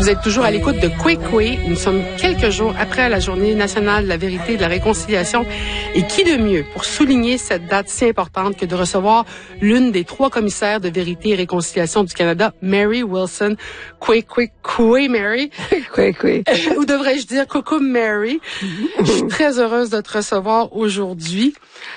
Vous êtes toujours à l'écoute de Kwekwe. Nous sommes quelques jours après la Journée nationale de la vérité et de la réconciliation. Et qui de mieux pour souligner cette date si importante que de recevoir l'une des 3 commissaires de vérité et réconciliation du Canada, Mary Wilson. Kwekwe, Mary. Kwekwe. Ou devrais-je dire coucou Mary. Je suis très heureuse de te recevoir aujourd'hui.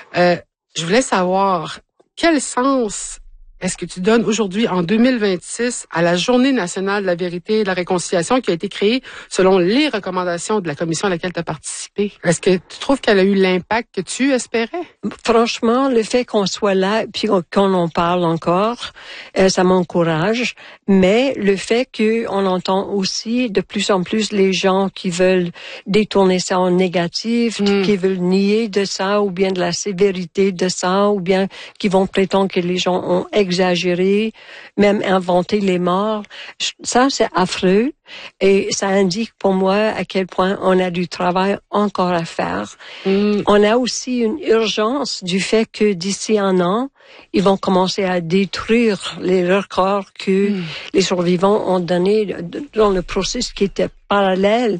Je voulais savoir quel sens est-ce que tu donnes aujourd'hui, en 2026, à la Journée nationale de la vérité et de la réconciliation qui a été créée selon les recommandations de la commission à laquelle tu as participé? Est-ce que tu trouves qu'elle a eu l'impact que tu espérais? Franchement, le fait qu'on soit là puis qu'on en parle encore, ça m'encourage. Mais le fait qu'on entend aussi de plus en plus les gens qui veulent détourner ça en négatif, qui veulent nier de ça ou bien de la sévérité de ça ou bien qui vont prétendre que les gens ont exagéré, même inventé les morts. Ça, c'est affreux et ça indique pour moi à quel point on a du travail encore à faire. On a aussi une urgence du fait que d'ici un an, ils vont commencer à détruire les records que les survivants ont donnés dans le processus qui était parallèle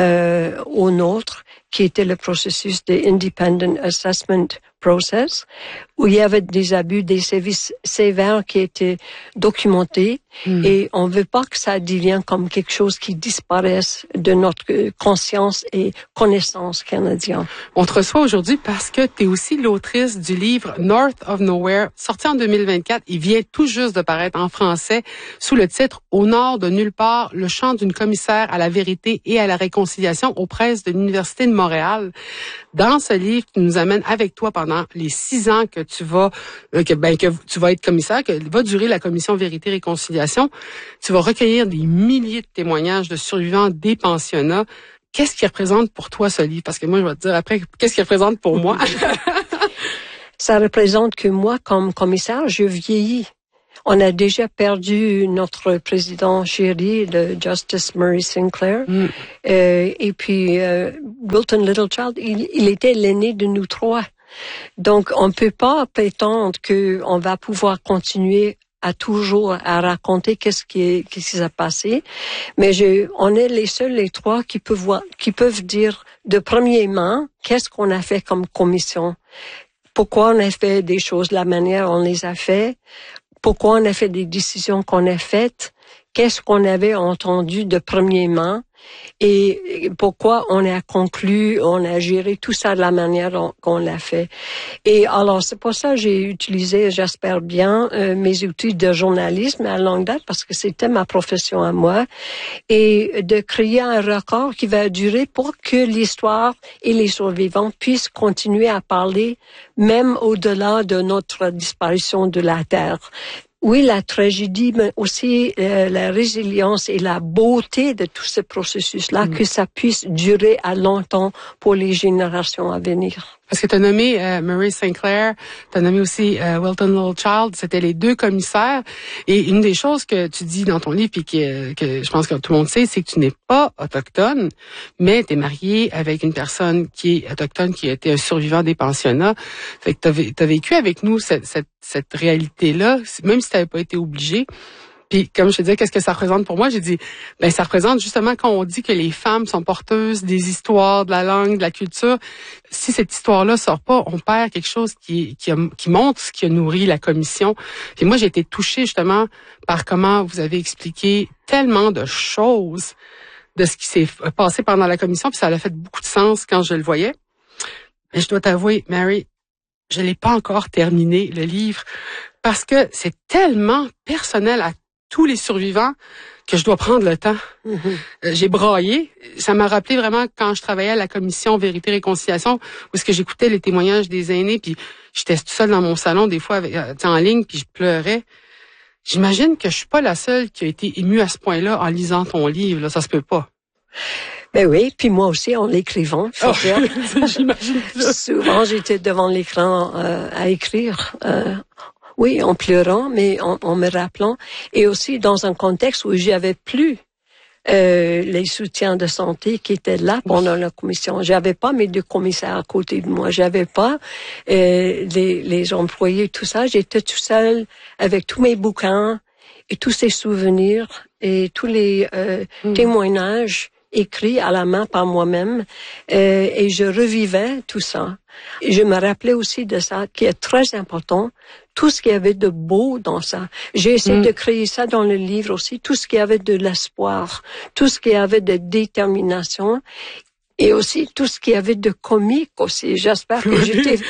au nôtre, qui était le processus de Independent Assessment Process, où il y avait des abus, des sévices sévères qui étaient documentés, et on veut pas que ça devienne comme quelque chose qui disparaisse de notre conscience et connaissance canadienne. On te reçoit aujourd'hui parce que tu es aussi l'autrice du livre North of Nowhere, sorti en 2024. Il vient tout juste de paraître en français sous le titre Au nord de nulle part, le chant d'une commissaire à la vérité et à la réconciliation aux presses de l'Université de Montréal. Dans ce livre, tu nous amènes avec toi pendant les 6 ans que tu vas que tu vas être commissaire, que va durer la commission Vérité et Réconciliation. Tu vas recueillir des milliers de témoignages de survivants des pensionnats. Qu'est-ce qui représente pour toi ce livre? Parce que moi, je vais te dire après, qu'est-ce qui représente pour moi? Ça représente que moi, comme commissaire, je vieillis. On a déjà perdu notre président chéri, le Justice Murray Sinclair. Et puis, Wilton Littlechild, il était l'aîné de nous 3. Donc, on ne peut pas prétendre qu'on va pouvoir continuer à toujours à raconter qu'est-ce qui s'est passé. Mais on est les seuls, les 3, qui peuvent dire de premier main qu'est-ce qu'on a fait comme commission. Pourquoi on a fait des choses de la manière dont on les a fait. Pourquoi on a fait des décisions qu'on a faites, qu'est-ce qu'on avait entendu de premier main et pourquoi on a conclu, on a géré tout ça de la manière qu'on l'a fait. Et alors, c'est pour ça que j'ai utilisé, j'espère bien, mes outils de journalisme à longue date parce que c'était ma profession à moi et de créer un record qui va durer pour que l'histoire et les survivants puissent continuer à parler même au-delà de notre disparition de la Terre. Oui, la tragédie, mais aussi la résilience et la beauté de tout ce processus-là, que ça puisse durer à longtemps pour les générations à venir. Parce que tu as nommé Murray Sinclair, tu as nommé aussi Wilton Littlechild, c'était les 2 commissaires. Et une des choses que tu dis dans ton livre, puis que je pense que tout le monde sait, c'est que tu n'es pas autochtone, mais tu es marié avec une personne qui est autochtone, qui a été un survivant des pensionnats. Fait que tu as vécu avec nous cette réalité-là, même si tu n'avais pas été obligé. Puis, comme je te disais, qu'est-ce que ça représente pour moi? J'ai dit, ça représente justement quand on dit que les femmes sont porteuses des histoires, de la langue, de la culture. Si cette histoire-là sort pas, on perd quelque chose qui montre ce qui a nourri la commission. Puis moi, j'ai été touchée justement par comment vous avez expliqué tellement de choses de ce qui s'est passé pendant la commission. Puis ça a fait beaucoup de sens quand je le voyais. Mais je dois t'avouer, Mary, je l'ai pas encore terminé, le livre, parce que c'est tellement personnel à tous les survivants que je dois prendre le temps. J'ai braillé. Ça m'a rappelé vraiment quand je travaillais à la commission Vérité et Réconciliation, où est-ce que j'écoutais les témoignages des aînés, puis j'étais tout seul dans mon salon des fois en ligne, puis je pleurais. J'imagine que je suis pas la seule qui a été émue à ce point-là en lisant ton livre. Là, ça se peut pas. Ben oui, puis moi aussi en l'écrivant. J'imagine ça. Souvent, j'étais devant l'écran à écrire. Oui, en pleurant, mais en me rappelant. Et aussi dans un contexte où j'avais plus les soutiens de santé qui étaient là pendant la commission. J'avais pas mes 2 commissaires à côté de moi. J'avais pas les employés, tout ça. J'étais tout seul avec tous mes bouquins et tous ces souvenirs et tous les témoignages écrits à la main par moi-même, et je revivais tout ça. Et je me rappelais aussi de ça, qui est très important, tout ce qu'il y avait de beau dans ça. J'ai essayé de créer ça dans le livre aussi, tout ce qu'il y avait de l'espoir, tout ce qu'il y avait de détermination, et aussi tout ce qu'il y avait de comique aussi. J'espère que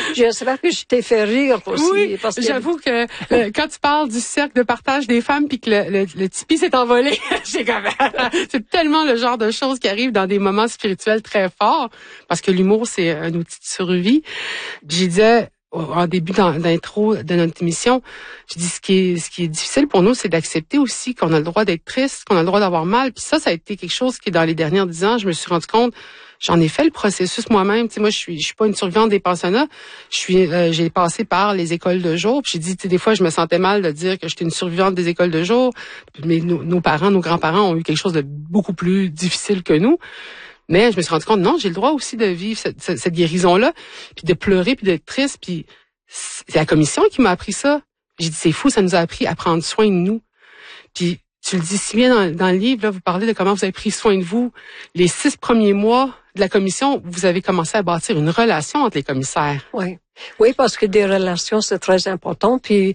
je t'ai fait rire aussi. Oui, parce que j'avoue que quand tu parles du cercle de partage des femmes puis que le tipi s'est envolé, c'est tellement le genre de choses qui arrivent dans des moments spirituels très forts, parce que l'humour, c'est un outil de survie. J'ai dit en début d'intro de notre émission, je dis ce qui est difficile pour nous, c'est d'accepter aussi qu'on a le droit d'être triste, qu'on a le droit d'avoir mal. Puis ça a été quelque chose qui, dans les dernières 10 ans, je me suis rendu compte. J'en ai fait le processus moi-même. Tu sais, moi, je suis pas une survivante des pensionnats. J'ai passé par les écoles de jour. Puis j'ai dit, tu sais, des fois, je me sentais mal de dire que j'étais une survivante des écoles de jour. Mais nos parents, nos grands-parents ont eu quelque chose de beaucoup plus difficile que nous. Mais je me suis rendu compte, non, j'ai le droit aussi de vivre cette guérison-là, puis de pleurer, puis d'être triste. Puis c'est la commission qui m'a appris ça. J'ai dit, c'est fou, ça nous a appris à prendre soin de nous. Puis tu le dis si bien dans le livre, là, vous parlez de comment vous avez pris soin de vous. Les 6 premiers mois de la commission, vous avez commencé à bâtir une relation entre les commissaires. Oui, parce que des relations, c'est très important. Puis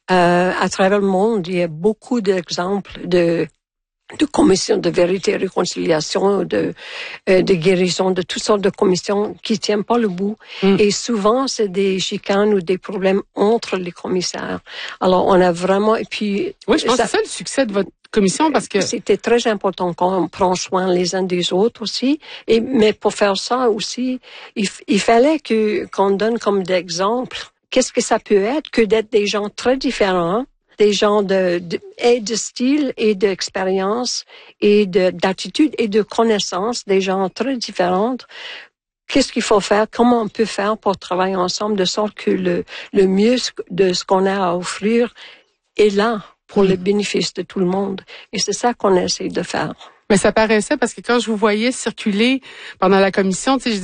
à travers le monde, il y a beaucoup d'exemples de commissions de vérité et réconciliation, de guérison, de toutes sortes de commissions qui tiennent pas le bout. Et souvent, c'est des chicanes ou des problèmes entre les commissaires. Alors, on a vraiment... Et puis, oui, je pense que c'est ça le succès de votre commission, parce que... C'était très important qu'on prenne soin les uns des autres aussi. Mais pour faire ça aussi, il fallait qu'on donne comme d'exemple qu'est-ce que ça peut être que d'être des gens très différents, des gens de style et d'expérience et d'attitude et de connaissance, des gens très différentes. Qu'est-ce qu'il faut faire? Comment on peut faire pour travailler ensemble de sorte que le mieux de ce qu'on a à offrir est là pour le bénéfice de tout le monde. Et c'est ça qu'on essaie de faire. Mais ça paraissait, parce que quand je vous voyais circuler pendant la commission, tu sais,